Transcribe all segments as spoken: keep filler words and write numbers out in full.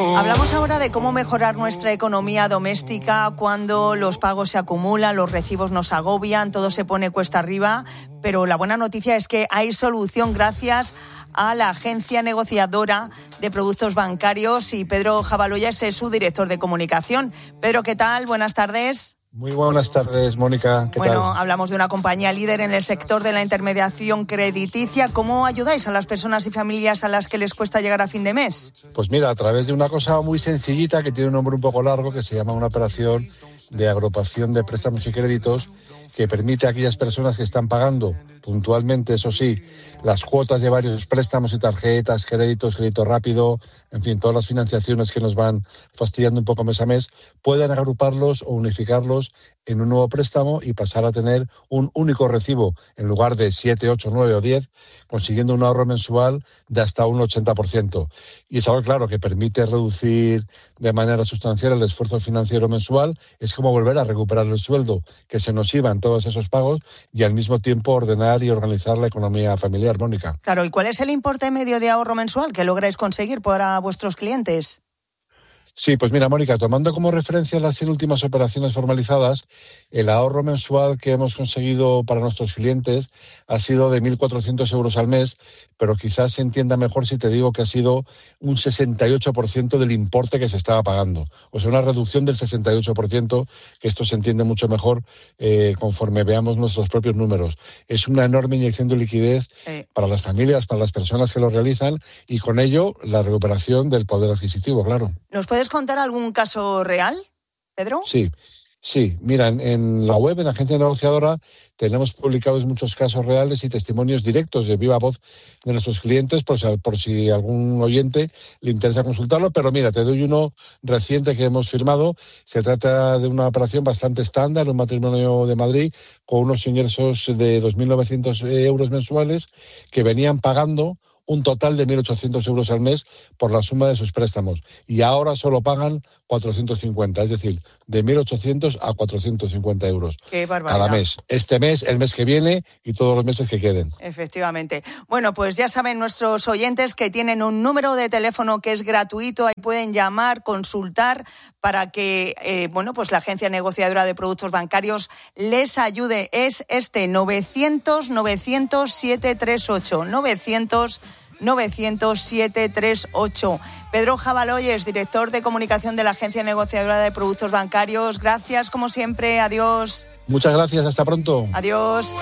Hablamos ahora de cómo mejorar nuestra economía doméstica cuando los pagos se acumulan, los recibos nos agobian, todo se pone cuesta arriba, pero la buena noticia es que hay solución gracias a la agencia negociadora de productos bancarios y Pedro Jabaloyes es su director de comunicación. Pedro, ¿qué tal? Buenas tardes. Muy buenas tardes, Mónica. ¿Qué bueno, tal? Hablamos de una compañía líder en el sector de la intermediación crediticia. ¿Cómo ayudáis a las personas y familias a las que les cuesta llegar a fin de mes? Pues mira, a través de una cosa muy sencillita que tiene un nombre un poco largo, que se llama una operación de agrupación de préstamos y créditos, que permite a aquellas personas que están pagando puntualmente, eso sí, las cuotas de varios préstamos y tarjetas, créditos, crédito rápido, en fin, todas las financiaciones que nos van fastidiando un poco mes a mes, puedan agruparlos o unificarlos en un nuevo préstamo y pasar a tener un único recibo en lugar de siete, ocho, nueve o diez, consiguiendo un ahorro mensual de hasta un ochenta por ciento. Y es algo, claro, que permite reducir de manera sustancial el esfuerzo financiero mensual. Es como volver a recuperar el sueldo que se nos iba en todos esos pagos y al mismo tiempo ordenar y organizar la economía familiar, Mónica. Claro, ¿y cuál es el importe medio de ahorro mensual que lográis conseguir para vuestros clientes? Sí, pues mira, Mónica, tomando como referencia las cien últimas operaciones formalizadas, el ahorro mensual que hemos conseguido para nuestros clientes ha sido de mil cuatrocientos euros al mes, pero quizás se entienda mejor si te digo que ha sido un sesenta y ocho por ciento del importe que se estaba pagando. O sea, una reducción del sesenta y ocho por ciento, que esto se entiende mucho mejor eh, conforme veamos nuestros propios números. Es una enorme inyección de liquidez sí. para las familias, para las personas que lo realizan y con ello la recuperación del poder adquisitivo, claro. ¿Nos puedes contar algún caso real, Pedro? Sí. Sí, mira, en, en la web, en la agencia negociadora, tenemos publicados muchos casos reales y testimonios directos de viva voz de nuestros clientes, por si, por si algún oyente le interesa consultarlo. Pero mira, te doy uno reciente que hemos firmado. Se trata de una operación bastante estándar, un matrimonio de Madrid, con unos ingresos de dos mil novecientos euros mensuales que venían pagando un total de mil ochocientos euros al mes por la suma de sus préstamos. Y ahora solo pagan cuatrocientos cincuenta, es decir, de mil ochocientos a cuatrocientos cincuenta euros. Qué barbaridad. Cada mes. Este mes, el mes que viene y todos los meses que queden. Efectivamente. Bueno, pues ya saben nuestros oyentes que tienen un número de teléfono que es gratuito. Ahí pueden llamar, consultar para que, eh, bueno, pues la agencia negociadora de productos bancarios les ayude. Es este novecientos novecientos setecientos treinta y ocho. novecientos novecientos setecientos treinta y ocho. Pedro Jabaloyes, director de comunicación de la agencia negociadora de productos bancarios. Gracias, como siempre. Adiós. Muchas gracias. Hasta pronto. Adiós.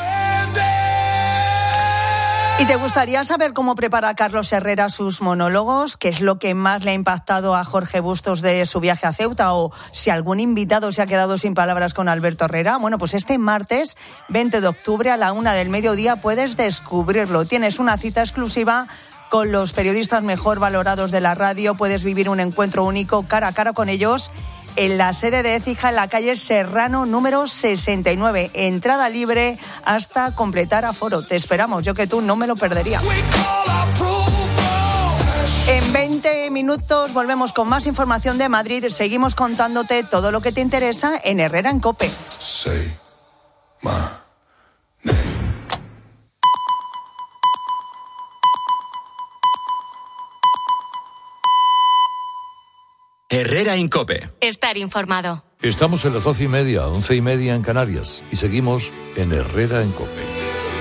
¿Y te gustaría saber cómo prepara Carlos Herrera sus monólogos? ¿Qué es lo que más le ha impactado a Jorge Bustos de su viaje a Ceuta? ¿O si algún invitado se ha quedado sin palabras con Alberto Herrera? Bueno, pues este martes, veinte de octubre, a la una del mediodía, puedes descubrirlo. Tienes una cita exclusiva con los periodistas mejor valorados de la radio. Puedes vivir un encuentro único cara a cara con ellos en la sede de Écija, en la calle Serrano, número sesenta y nueve. Entrada libre hasta completar aforo. Te esperamos, yo que tú no me lo perdería. En veinte minutos volvemos con más información de Madrid. Seguimos contándote todo lo que te interesa en Herrera en COPE. Say my name. Herrera en COPE. Estar informado. Estamos en las doce y media, once y media en Canarias y seguimos en Herrera en COPE.